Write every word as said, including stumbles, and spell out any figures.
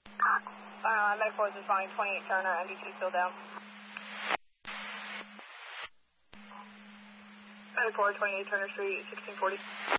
Uh, Med four is responding, twenty-eight Turner, M D T still down. Med four, twenty-eight Turner Street, sixteen forty.